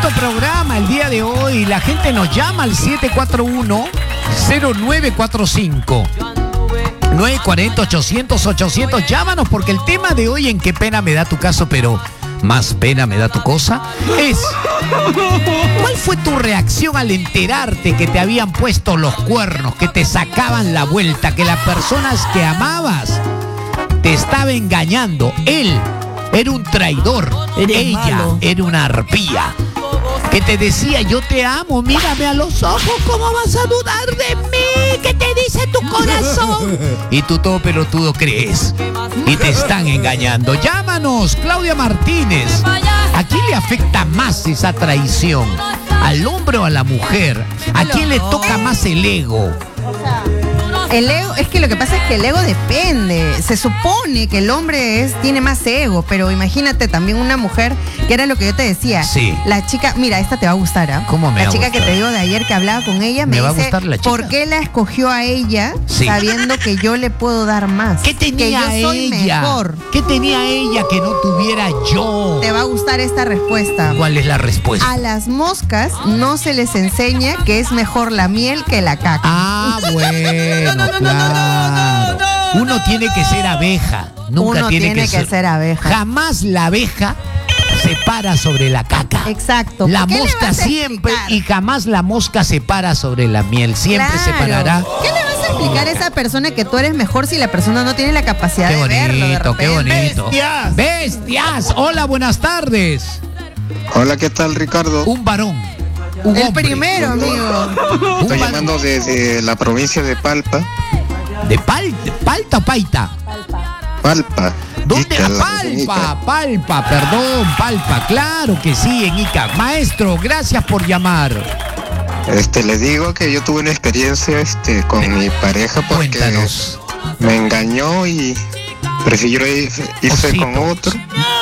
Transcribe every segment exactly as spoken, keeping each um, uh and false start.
Tremendo programa el día de hoy. La gente nos llama al siete cuatro uno, cero nueve cuatro cinco. nueve cuatro cero, ochocientos, ochocientos. Llámanos porque el tema de hoy, en qué pena me da tu caso, pero más pena me da tu cosa, es: ¿cuál fue tu reacción al enterarte que te habían puesto los cuernos, que te sacaban la vuelta, que las personas que amabas te estaba engañando? Él era un traidor, Eres ella malo. era una arpía, que te decía: yo te amo, mírame a los ojos, ¿cómo vas a dudar de mí? ¿Qué te dice tu corazón? Y tú todo pelotudo crees y te están engañando. Llámanos, Claudia Martínez. ¿A quién le afecta más esa traición? ¿Al hombre o a la mujer? ¿A quién le toca más el ego? El ego, es que lo que pasa es que el ego depende. Se supone que el hombre es, tiene más ego, pero imagínate también una mujer, que era lo que yo te decía. Sí. La chica, mira, esta te va a gustar, ¿ah? ¿Cómo me La va a chica que gustar? te digo de ayer que hablaba con ella, me, ¿Me va a dice, gustar la chica? ¿por qué la escogió a ella Sí. sabiendo que yo le puedo dar más? ¿Qué tenía que yo soy ella? mejor. ¿Qué tenía ella que no tuviera yo? Te va a gustar esta respuesta. ¿Cuál es la respuesta? A las moscas no se les enseña que es mejor la miel que la caca. Ah, bueno, claro. Uno tiene que ser abeja. Nunca Uno tiene, tiene que, que ser abeja. Jamás la abeja se para sobre la caca. Exacto. La ¿Qué le mosca vas a siempre, explicar? y jamás la mosca se para sobre la miel. Siempre se Claro. parará. ¿Qué le vas a explicar a esa persona que tú eres mejor si la persona no tiene la capacidad Qué de verlo? de bonito, qué repente? bonito. ¡Bestias! Bestias. Hola, buenas tardes. Hola, ¿qué tal, Ricardo? Un varón. Un El hombre. primero, amigo. Un Estoy varón. llamando desde la provincia de Palpa. ¿De pal, palta o paita? Palpa. ¿Dónde? Ica, Ah, la Palpa, Ica. Palpa, perdón, Palpa. Claro que sí, en Ica. Maestro, gracias por llamar. Este, le digo que yo tuve una experiencia este, con mi pareja porque Cuéntanos. me engañó y prefirió ir- irse Osito. con otro.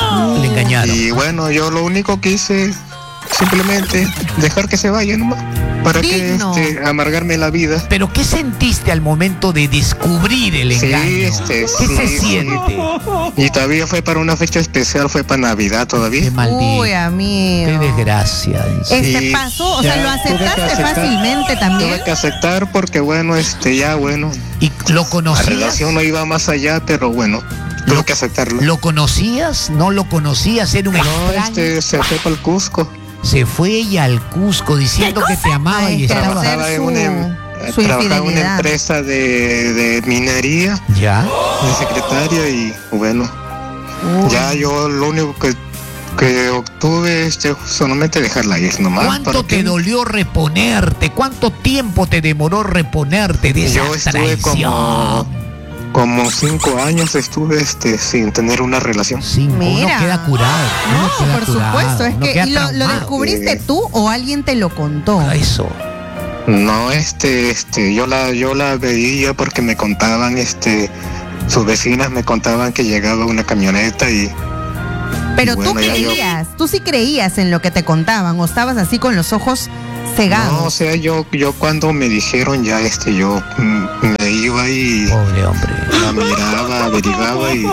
Le engañaron. Y bueno, yo lo único que hice simplemente dejar que se vaya nomás. ¿Para Digno. que este, amargarme la vida? Pero ¿qué sentiste al momento de descubrir el Sí, engaño? este, ¿Qué sí, se sí. siente? Y todavía fue para una fecha especial, fue para Navidad Qué todavía. maldito. Uy, amigo. Qué desgracia. en serio. Este Sí, pasó, o ya sea, ¿lo tuve que aceptaste aceptar. fácilmente también? Tuve que aceptar porque bueno, este, ya bueno, ¿Y lo la conocías? relación no iba más allá, pero bueno, tuve que aceptarlo. ¿Lo conocías? ¿No lo conocías? Era un No, extraño. este, se fue para el Cusco. Se fue ella al Cusco diciendo que te amaba Ay, y que estaba... hacer Trabajaba en su- una, em- su trabajaba en una infidelidad. empresa de, de minería, ¿Ya? de secretaria y bueno, Uy. ya yo lo único que, que obtuve este, solamente dejarla ir nomás. ¿Cuánto porque te dolió reponerte? ¿Cuánto tiempo te demoró reponerte de esa Yo estuve traición? como, como cinco años estuve este, sin tener una relación. Cinco. Mira. Uno queda curado. uno No, queda por curado, supuesto, es uno que queda ¿y lo, lo traumado. descubriste tú o alguien te lo contó? Eso. No, este, este, yo la, yo la veía porque me contaban, este, sus vecinas me contaban que llegaba una camioneta y Pero bueno, tú ya yo- creías, tú sí creías en lo que te contaban o estabas así con los ojos cegados. no, o sea, yo, yo cuando me dijeron ya, este, yo mm, me iba y Pobre hombre. la miraba, averiguaba y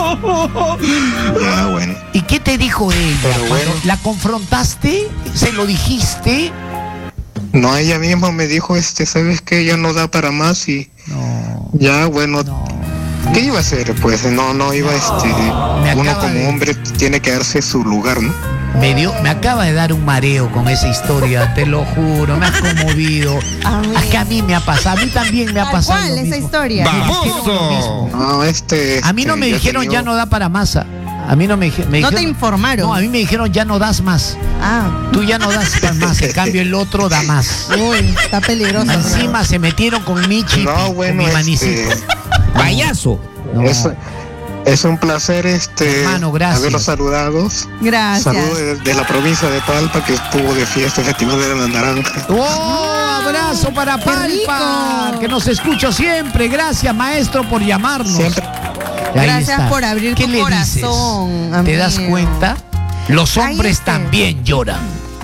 ya, bueno. ¿Y qué te dijo ella? Pero Cuando bueno. ¿La confrontaste? ¿Se lo dijiste? No, ella misma me dijo, este, ¿sabes qué? Ya no da para más y No. ya, bueno, No. ¿qué iba a hacer? Pues no, no iba, este, Me uno acaba como de- hombre tiene que darse su lugar, ¿no? Me dio, me acaba de dar un mareo con esa historia, te lo juro, me ha conmovido. Amigo. Es que a mí me ha pasado, a mí también me ha Tal pasado. cual, lo esa mismo. historia. Me dijeron lo mismo. No, este, A mí no este, me yo dijeron tenía- ya no da para masa. A mí no me, dije- me No te dijeron. informaron. No, a mí me dijeron ya no das más. Ah, Tú ya no das para más, en cambio el otro da más. uy, está peligroso. Encima se metieron con mi chip, No, bueno, con mi este, manicito. Payaso. No. es, es un placer, este, Hermano, gracias. haberlos saludado. Gracias. Saludos de, de la provincia de Palpa que estuvo de fiesta el Festival de la Naranja. ¡Oh! Abrazo para ¡Qué Palpa, rico! que nos escucho siempre. Gracias, maestro, por llamarnos. Siempre. Ahí Gracias está. por abrir ¿Qué tu le corazón, dices? ¿Te das amigo. cuenta? Los Ahí hombres está. también lloran.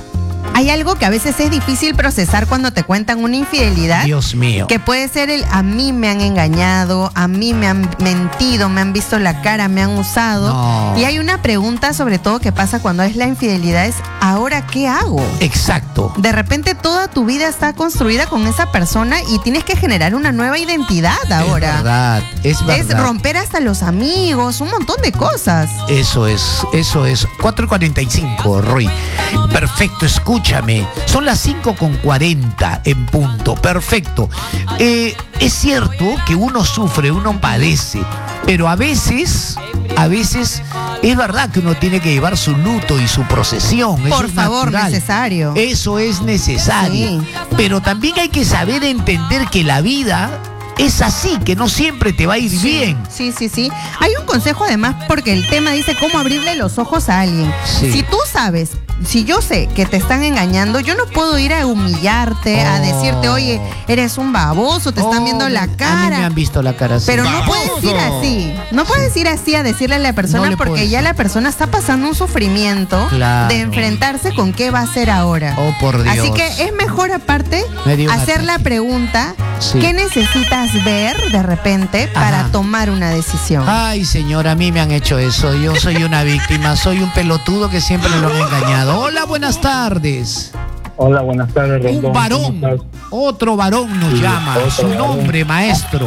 hay algo que a veces es difícil procesar cuando te cuentan una infidelidad. Dios mío. Que puede ser el a mí me han engañado, a mí me han mentido, me han visto la cara, me han usado. No. Y hay una pregunta sobre todo que pasa cuando es la infidelidad, es ¿ahora qué hago? Exacto. De repente toda tu vida está construida con esa persona y tienes que generar una nueva identidad ahora. Es verdad, es verdad. Es romper hasta los amigos, un montón de cosas. Eso es, eso es. cuatro y cuarenta y cinco, Roy. Perfecto, escúchame. Son las cinco con cuarenta en punto. Perfecto. Eh, es cierto que uno sufre, uno padece, pero a veces, a veces es verdad que uno tiene que llevar su luto y su procesión. Eso Por es favor, natural. necesario. Eso es necesario. Sí. Pero también hay que saber entender que la vida es así, que no siempre te va a ir bien. Sí, sí, sí. Hay un consejo además porque el tema dice cómo abrirle los ojos a alguien. Sí. Si tú sabes, si yo sé que te están engañando, yo no puedo ir a humillarte, a Oh. decirte, oye, eres un baboso, te están Oh, viendo la me- A mí cara. me han visto la cara así. Pero no ¡Baboso! puedes ir así. No puedes ir así a decirle a la persona No le porque puedes. ya la persona está pasando un sufrimiento Claro. de enfrentarse con qué va a hacer ahora. Oh, por Dios. Así que es mejor aparte Me dio un hacer la ataque. pregunta, Sí. ¿qué necesitas ver de repente para Ajá. tomar una decisión? Ay, señor, a mí me han hecho eso. Yo soy una víctima, soy un pelotudo que siempre lo han engañado. Hola, buenas tardes. Hola, buenas tardes, Rondón. Un varón, ¿Cómo estás? otro varón nos Sí, llama. otro Su varón. nombre, maestro.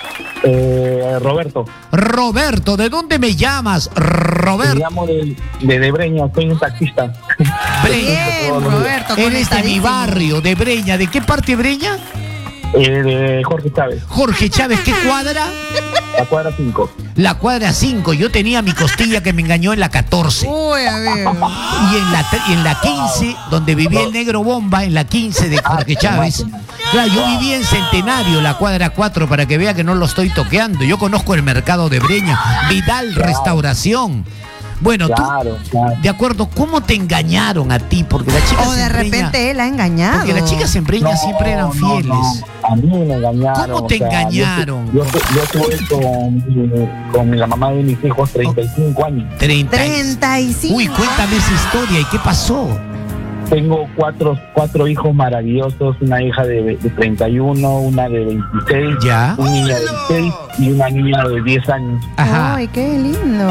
Eh, Roberto, Roberto, ¿de dónde me llamas? te Roberto. llamo de, de, de Breña, soy un taxista. Bien, Roberto, Eres de mi conectadísimo. barrio, de Breña. ¿De qué parte de Breña? Eh, de Jorge Chávez, Jorge Chávez, ¿qué cuadra? la cuadra cinco. La cuadra cinco. Yo tenía mi costilla que me engañó en la catorce. Uy, a ver. Y en la, y en la quince, donde vivía el negro bomba, en la quince de Jorge Chávez. Claro, yo vivía en Centenario, la cuadra cuatro, para que vea que no lo estoy toqueando. Yo conozco el mercado de Breña, Vidal Restauración. Bueno, Claro, tú, claro. de acuerdo, ¿cómo te engañaron a ti? Porque las chicas O de en Breña- repente él ha engañado. Porque las chicas en Breña No, siempre eran no, fieles. no, a mí me engañaron. ¿Cómo te o sea, yo- engañaron? Yo, yo, yo estuve con, mi- con la mamá de mis hijos treinta y cinco años. treinta. treinta y cinco. Uy, cuéntame esa historia. ¿Y qué pasó? Tengo cuatro, cuatro hijos maravillosos, una hija de, de treinta y uno, una de veintiséis, Ya. un niño de veintiséis y una niña de diez años. Ajá. Ay, qué lindo.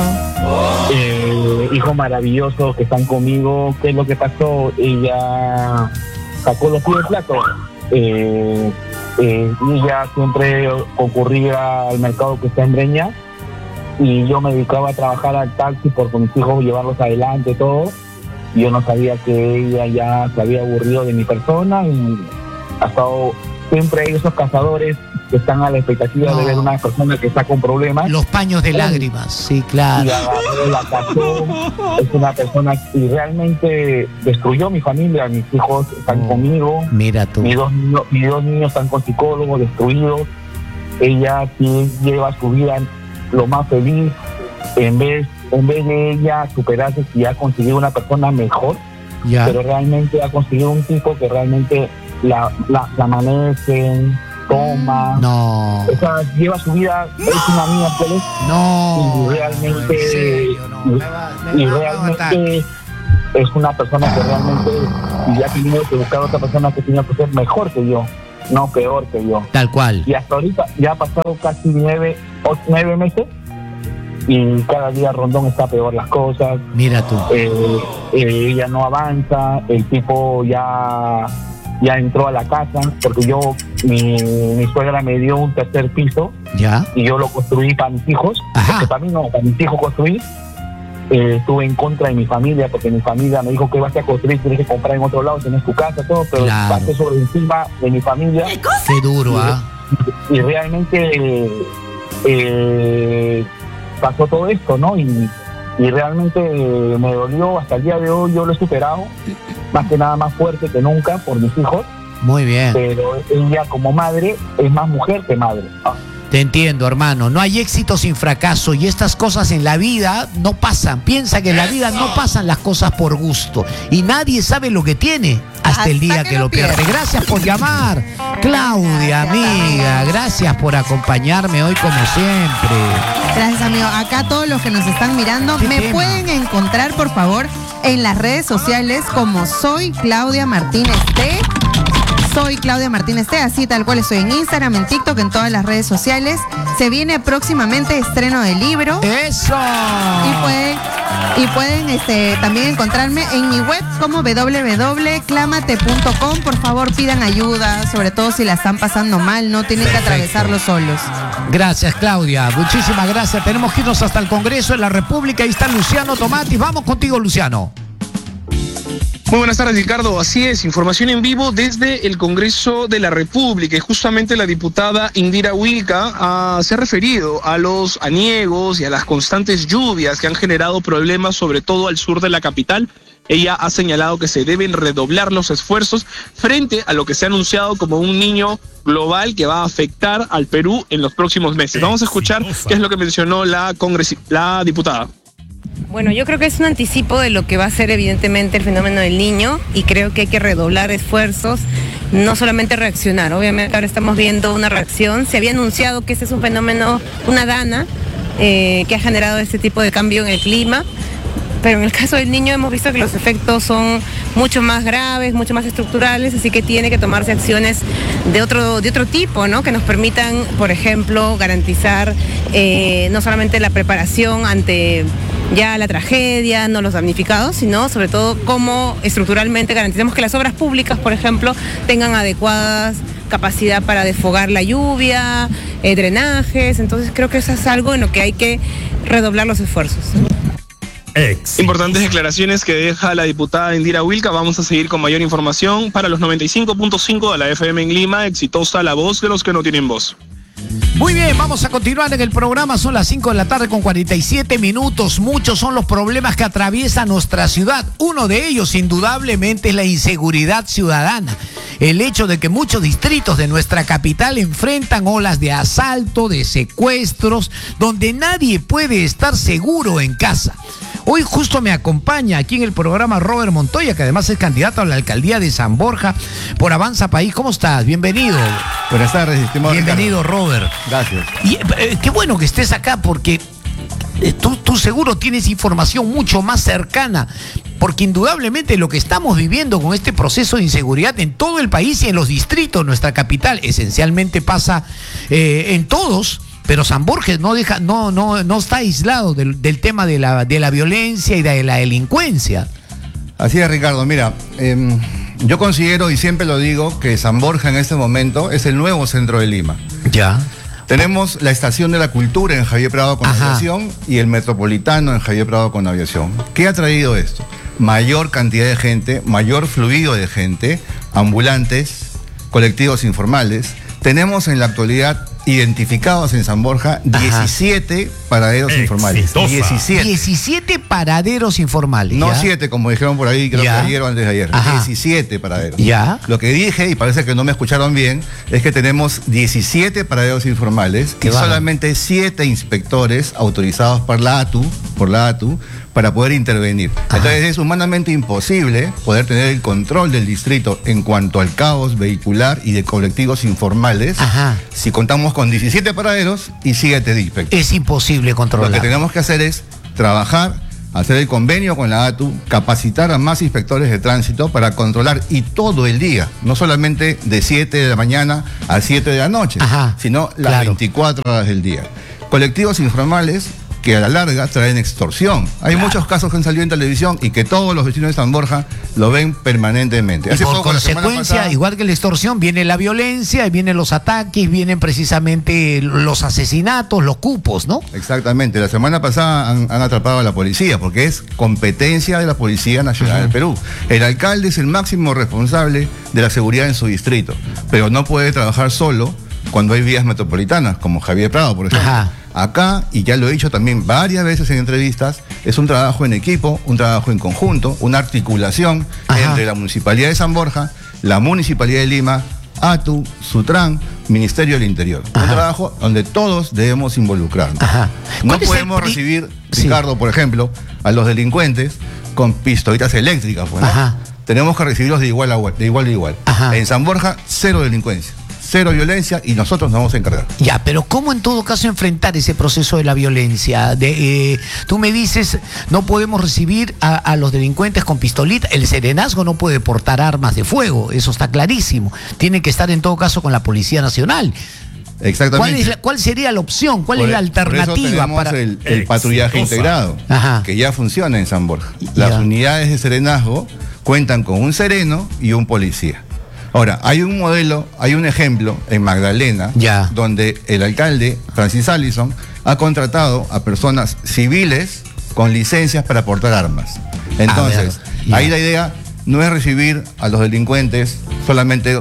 Eh, hijos maravillosos que están conmigo. ¿Qué es lo que pasó? Ella sacó los pies del plato. Eh, eh, ella siempre concurría al mercado que está en Breña y yo me dedicaba a trabajar al taxi por con mis hijos, llevarlos adelante, todo. Y yo no sabía que ella ya se había aburrido de mi persona y ha estado siempre hay esos cazadores que están a la expectativa No. de ver una persona que está con problemas. Los paños de lágrimas. Sí, Y claro. agarró, la casó, es una persona y realmente destruyó mi familia, mis hijos están Oh. conmigo, Mira tú. mis dos, niños, mis dos niños están con psicólogos destruidos, ella sí lleva su vida lo más feliz, en vez, en vez de ella superarse y ha conseguido una persona mejor, Ya. pero realmente ha conseguido un tipo que realmente la, la, la amanecen, toma, No. o sea, lleva su vida, es una mía, pues, No. y realmente En serio, no. Me va- me y va a matar. realmente es una persona que realmente ya ha tenido que buscar otra persona que tenía que ser mejor que yo, no peor que yo. Tal cual. Y hasta ahorita ya ha pasado casi nueve, o, nueve meses y cada día Rondón está peor las cosas, Mira tú. eh, eh, ella no avanza, el tipo ya ya entró a la casa porque yo mi, mi suegra me dio un tercer piso Ya. y yo lo construí para mis hijos, Ajá. porque para mí no, para mis hijos construí. Eh, estuve en contra de mi familia porque mi familia me dijo que vas a construir, tienes que comprar en otro lado, tienes tu casa, todo, pero Claro. pasé sobre encima de mi familia Qué duro, ¿ah? y realmente eh, eh, pasó todo esto, ¿no? Y, y realmente eh, me dolió, hasta el día de hoy yo lo he superado, más que nada más fuerte que nunca por mis hijos, Muy bien. pero ella como madre es más mujer que madre. ¿no? Te entiendo, hermano. No hay éxito sin fracaso y estas cosas en la vida no pasan. Piensa que en la vida no pasan las cosas por gusto y nadie sabe lo que tiene hasta el Hasta día que que lo lo pierde. pierde. Gracias por llamar, Claudia, amiga. Gracias por acompañarme hoy como siempre. Gracias, amigo. Acá todos los que nos están mirando, ¿Qué me tema? pueden encontrar, por favor, en las redes sociales como Soy Claudia Martínez T. Soy Claudia Martínez T, así tal cual estoy en Instagram, en TikTok, en todas las redes sociales. Se viene próximamente estreno del libro. ¡Eso! Y pueden, y pueden este, también encontrarme en mi web como w w w punto clámate punto com. Por favor, pidan ayuda, sobre todo si la están pasando mal, no tienen Perfecto. que atravesarlo solos. Gracias, Claudia. Muchísimas gracias. Tenemos que irnos hasta el Congreso de la República. Ahí está Luciano Tomatis. Vamos contigo, Luciano. Muy buenas tardes, Ricardo. Así es, información en vivo desde el Congreso de la República. Y justamente la diputada Indira Wilca ah, se ha referido a los aniegos y a las constantes lluvias que han generado problemas, sobre todo al sur de la capital. Ella ha señalado que se deben redoblar los esfuerzos frente a lo que se ha anunciado como un niño global que va a afectar al Perú en los próximos meses. Vamos a escuchar qué es lo que mencionó la, congresi- la diputada. Bueno, yo creo que es un anticipo de lo que va a ser evidentemente el fenómeno del Niño y creo que hay que redoblar esfuerzos, no solamente reaccionar. Obviamente ahora estamos viendo una reacción. Se había anunciado que ese es un fenómeno, una dana, eh, que ha generado este tipo de cambio en el clima. Pero en el caso del Niño hemos visto que los efectos son mucho más graves, mucho más estructurales, así que tiene que tomarse acciones de otro, de otro tipo, ¿no? Que nos permitan, por ejemplo, garantizar eh, no solamente la preparación ante ya la tragedia, no los damnificados, sino sobre todo cómo estructuralmente garantizamos que las obras públicas, por ejemplo, tengan adecuadas capacidad para desfogar la lluvia, eh, drenajes. Entonces creo que eso es algo en lo que hay que redoblar los esfuerzos. Exitosa. Importantes declaraciones que deja la diputada Indira Wilca. Vamos a seguir con mayor información para los noventa y cinco punto cinco de la F M en Lima. Exitosa, la voz de los que no tienen voz. Muy bien, vamos a continuar en el programa. Son las cinco de la tarde con cuarenta y siete minutos. Muchos son los problemas que atraviesa nuestra ciudad. Uno de ellos, indudablemente, es la inseguridad ciudadana. El hecho de que muchos distritos de nuestra capital enfrentan olas de asalto, de secuestros, donde nadie puede estar seguro en casa. Hoy justo me acompaña aquí en el programa Robert Montoya, que además es candidato a la alcaldía de San Borja por Avanza País. ¿Cómo estás? Bienvenido. Buenas tardes, estimado Bienvenido, Ricardo. Robert. Gracias. Y eh, qué bueno que estés acá porque eh, tú, tú seguro tienes información mucho más cercana, porque indudablemente lo que estamos viviendo con este proceso de inseguridad en todo el país y en los distritos, nuestra capital, esencialmente pasa eh, en todos. Pero San Borja no deja, no, no, no está aislado del, del tema de la, de la violencia y de la delincuencia. Así es, Ricardo. Mira, eh, yo considero y siempre lo digo que San Borja en este momento es el nuevo centro de Lima. Ya. Tenemos la Estación de la Cultura en Javier Prado con Ajá. aviación y el Metropolitano en Javier Prado con aviación. ¿Qué ha traído esto? Mayor cantidad de gente, mayor fluido de gente, ambulantes, colectivos informales. Tenemos en la actualidad identificados en San Borja diecisiete Ajá. paraderos Exitosa. informales. diecisiete. diecisiete paraderos informales. No ¿ya? siete, como dijeron por ahí, creo ya. que ayer o antes de ayer. Ajá. diecisiete paraderos. Ya. Lo que dije, y parece que no me escucharon bien, es que tenemos diecisiete paraderos informales y vale. solamente siete inspectores autorizados por la A T U, por la A T U, para poder intervenir. Ajá. Entonces es humanamente imposible poder tener el control del distrito en cuanto al caos vehicular y de colectivos informales Ajá. si contamos con diecisiete paraderos y siete inspectores. Es imposible controlar. Lo que tenemos que hacer es trabajar, hacer el convenio con la A T U, capacitar a más inspectores de tránsito para controlar y todo el día, no solamente de siete de la mañana a siete de la noche, Ajá, sino las claro. veinticuatro horas del día. Colectivos informales que a la larga traen extorsión. Hay claro. muchos casos que han salido en televisión y que todos los vecinos de San Borja lo ven permanentemente. Y Hace por poco, consecuencia, pasada, igual que la extorsión, viene la violencia, vienen los ataques, vienen precisamente los asesinatos, los cupos, ¿no? Exactamente. La semana pasada han, han atrapado a la policía porque es competencia de la Policía Nacional del Perú. El alcalde es el máximo responsable de la seguridad en su distrito, pero no puede trabajar solo cuando hay vías metropolitanas, como Javier Prado, por ejemplo. Ajá. Acá, y ya lo he dicho también varias veces en entrevistas, es un trabajo en equipo, un trabajo en conjunto, una articulación Ajá. entre la Municipalidad de San Borja, la Municipalidad de Lima, A T U, Sutran, Ministerio del Interior. Ajá. Un trabajo donde todos debemos involucrarnos. Ajá. No ¿Cuál es el podemos pri- recibir, Sí. Ricardo, por ejemplo, a los delincuentes con pistolitas eléctricas, pues, ¿no? Ajá. Tenemos que recibirlos de igual a igual, de igual a igual. Ajá. En San Borja, cero delincuencia. cero violencia y nosotros nos vamos a encargar. Ya, pero ¿cómo en todo caso enfrentar ese proceso de la violencia? De, eh, tú me dices, no podemos recibir a, a los delincuentes con pistolita. El serenazgo no puede portar armas de fuego, eso está clarísimo. Tiene que estar en todo caso con la Policía Nacional. Exactamente. ¿Cuál, es la, ¿Cuál sería la opción? ¿Cuál por, es la alternativa? Por eso para el, el patrullaje integrado, Ajá. que ya funciona en San Borja. Las ya. unidades de serenazgo cuentan con un sereno y un policía. Ahora, hay un modelo, hay un ejemplo en Magdalena, ya. donde el alcalde, Francis Allison, ha contratado a personas civiles con licencias para portar armas. Entonces, ver, ahí la idea no es recibir a los delincuentes solamente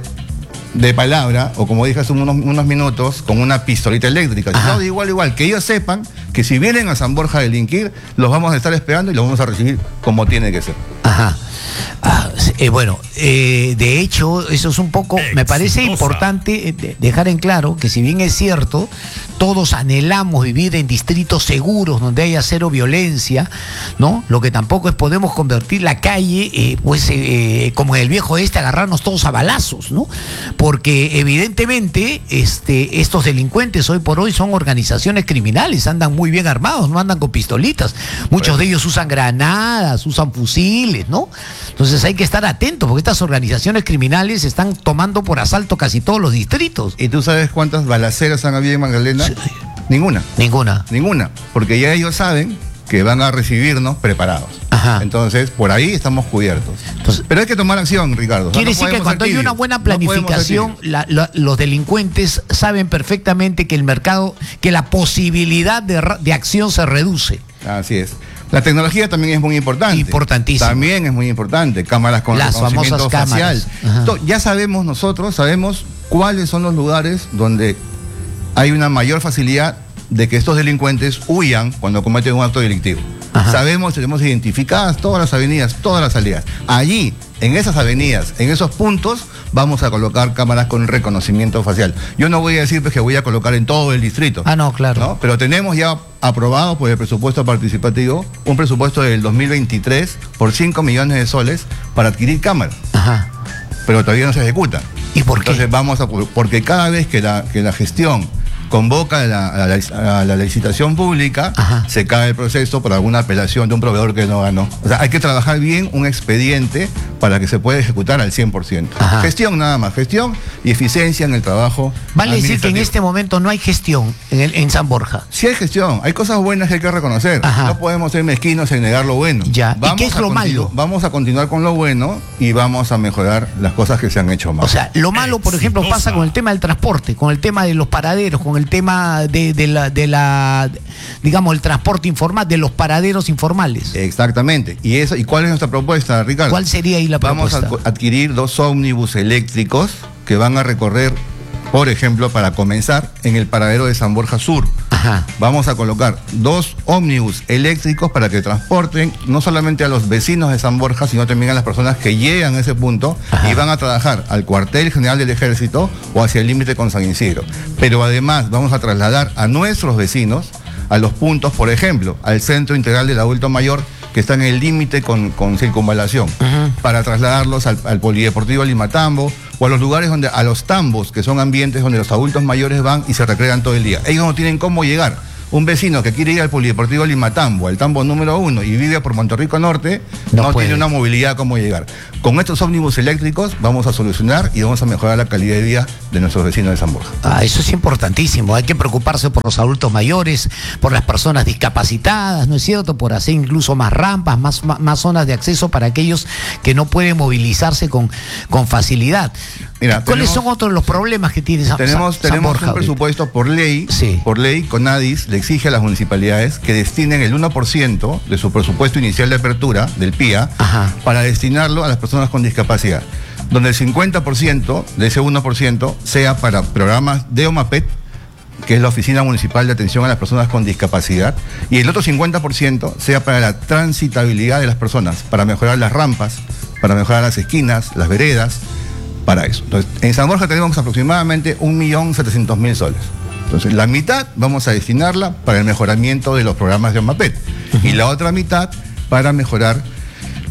de palabra, o como dije hace unos, unos minutos, con una pistolita eléctrica. Sino de igual, igual, que ellos sepan que si vienen a San Borja a delinquir, los vamos a estar esperando y los vamos a recibir como tiene que ser. Ajá. Ah, eh, bueno, eh, de hecho, eso es un poco, Exitosa. Me parece importante eh, dejar en claro que si bien es cierto, todos anhelamos vivir en distritos seguros donde haya cero violencia, ¿no? Lo que tampoco es podemos convertir la calle, eh, pues, eh, como en el viejo este, agarrarnos todos a balazos, ¿no? Porque evidentemente este, estos delincuentes hoy por hoy son organizaciones criminales, andan muy bien armados, no andan con pistolitas. Muchos bueno. de ellos usan granadas, usan fusiles, ¿no? Entonces hay que estar atentos porque estas organizaciones criminales están tomando por asalto casi todos los distritos. ¿Y tú sabes cuántas balaceras han habido en Magdalena? Sí. Ninguna. Ninguna. Ninguna. Porque ya ellos saben que van a recibirnos preparados. Ajá. Entonces, por ahí estamos cubiertos. Entonces, pero hay que tomar acción, Ricardo. Quiere o sea, no decir que cuando hay una buena planificación, no la, la, los delincuentes saben perfectamente que el mercado, que la posibilidad de, de acción se reduce. Así es. La tecnología también es muy importante. Importantísimo. También es muy importante. Cámaras con las reconocimiento famosas facial. Cámaras. Ya sabemos nosotros, sabemos cuáles son los lugares donde hay una mayor facilidad de que estos delincuentes huyan cuando cometen un acto delictivo. Ajá. Sabemos, tenemos identificadas todas las avenidas, todas las salidas. Allí, en esas avenidas, en esos puntos, vamos a colocar cámaras con reconocimiento facial. Yo no voy a decir pues, que voy a colocar en todo el distrito. Ah, no, claro. ¿no? Pero tenemos ya aprobado por el presupuesto participativo un presupuesto del dos mil veintitrés por cinco millones de soles para adquirir cámaras. Ajá. Pero todavía no se ejecuta. ¿Y por qué? Entonces vamos a, porque cada vez que la, que la gestión convoca a la, a la, a la licitación pública, ajá, se cae el proceso por alguna apelación de un proveedor que no ganó. O sea, hay que trabajar bien un expediente para que se pueda ejecutar al cien por ciento. Ajá. Gestión nada más, gestión y eficiencia en el trabajo. Vale decir que en este momento no hay gestión en, el, en San Borja. Sí hay gestión, hay cosas buenas que hay que reconocer. Ajá. No podemos ser mezquinos en negar lo bueno. Ya. Vamos ¿Y qué es lo malo? Vamos a continuar con lo bueno y vamos a mejorar las cosas que se han hecho mal. O sea, lo malo, por ejemplo, pasa con el tema del transporte, con el tema de los paraderos, con el tema de De, de, la, de la, digamos, el transporte informal, de los paraderos informales. Exactamente. ¿Y eso, y cuál es nuestra propuesta, Ricardo? ¿Cuál sería ahí la propuesta? Vamos a adquirir dos ómnibus eléctricos que van a recorrer, por ejemplo, para comenzar, en el paradero de San Borja Sur. Ajá. Vamos a colocar dos ómnibus eléctricos para que transporten no solamente a los vecinos de San Borja, sino también a las personas que llegan a ese punto. Ajá. Y van a trabajar al cuartel general del Ejército o hacia el límite con San Isidro. Pero además vamos a trasladar a nuestros vecinos a los puntos, por ejemplo, al Centro Integral del Adulto Mayor, que está en el límite con, con Circunvalación, uh-huh, para trasladarlos al, al Polideportivo Limatambo o a los lugares donde, a los tambos, que son ambientes donde los adultos mayores van y se recrean todo el día. Ellos no tienen cómo llegar. Un vecino que quiere ir al Polideportivo Limatambo, al tambo número uno, y vive por Monterrico Norte, no, no tiene una movilidad cómo llegar. Con estos ómnibus eléctricos vamos a solucionar y vamos a mejorar la calidad de vida de nuestros vecinos de San Borja. Ah, eso es importantísimo. Hay que preocuparse por los adultos mayores, por las personas discapacitadas, ¿no es cierto? Por hacer incluso más rampas, más, más, más zonas de acceso para aquellos que no pueden movilizarse con, con facilidad. Mira, ¿cuáles tenemos, son otros de los problemas que tiene San, tenemos, San tenemos Borja? Un presupuesto por ley, sí. por ley, CONADIS le exige a las municipalidades que destinen el uno por ciento de su presupuesto inicial de apertura, del P I A, ajá, para destinarlo a las personas con discapacidad, donde el cincuenta por ciento de ese uno por ciento sea para programas de OMAPET, que es la Oficina Municipal de Atención a las Personas con Discapacidad, y el otro cincuenta por ciento sea para la transitabilidad de las personas, para mejorar las rampas, para mejorar las esquinas, las veredas, para eso. Entonces, en San Borja tenemos aproximadamente un millón setecientos mil soles. Entonces, la mitad vamos a destinarla para el mejoramiento de los programas de OMAPET, uh-huh, y la otra mitad para mejorar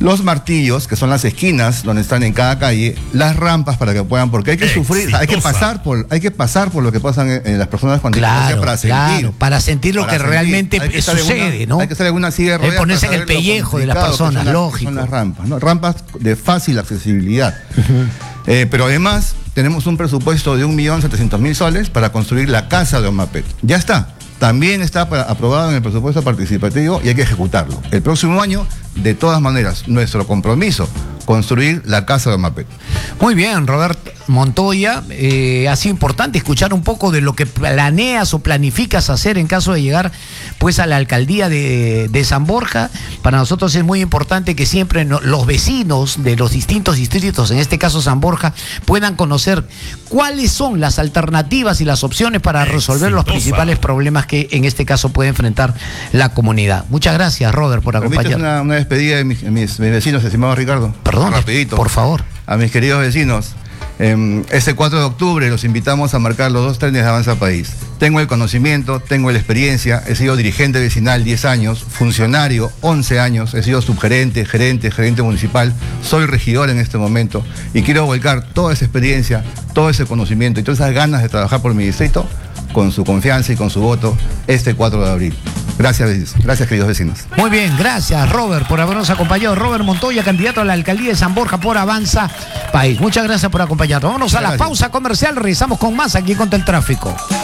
los martillos, que son las esquinas donde están en cada calle, las rampas para que puedan, porque hay que sufrir, Exitosa. hay que pasar por, hay que pasar por lo que pasan en, en las personas con discapacidad Claro, para sentir. claro, para sentir lo Para que sentir. realmente Hay que estar en sucede, una- ¿no? Hay que estar en una silla de Es ruedas ponerse para en el saber lo pellejo de las complicado que son personas, las- lógico. Son las rampas, ¿no? Rampas de fácil accesibilidad. Eh, pero además tenemos un presupuesto de un millón setecientos mil soles para construir la casa de OMAPET. Ya está. También está para- aprobado en el presupuesto participativo y hay que ejecutarlo. El próximo año, de todas maneras, nuestro compromiso, construir la casa de OMAPET. Muy bien, Roberto Montoya, eh, ha sido importante escuchar un poco de lo que planeas o planificas hacer en caso de llegar pues a la alcaldía de, de San Borja. Para nosotros es muy importante que siempre no, los vecinos de los distintos distritos, en este caso San Borja, puedan conocer cuáles son las alternativas y las opciones para resolver los principales problemas que en este caso puede enfrentar la comunidad. Muchas gracias, Robert, por ¿Permites acompañarnos. una, una despedida de mis, mis- mis vecinos, estimado Ricardo? Perdón, Rapidito. por favor. A mis queridos vecinos, eh, este cuatro de octubre los invitamos a marcar los dos trenes de Avanza País. Tengo el conocimiento, tengo la experiencia, he sido dirigente vecinal diez años, funcionario once años, he sido subgerente, gerente, gerente municipal, soy regidor en este momento y quiero volcar toda esa experiencia, todo ese conocimiento y todas esas ganas de trabajar por mi distrito con su confianza y con su voto este cuatro de abril. Gracias, vecinos. Gracias, queridos vecinos. Muy bien, gracias Robert por habernos acompañado. Robert Montoya, candidato a la alcaldía de San Borja por Avanza País. Muchas gracias por acompañarnos. Vámonos a la Gracias. pausa comercial, regresamos con más aquí contra el tráfico.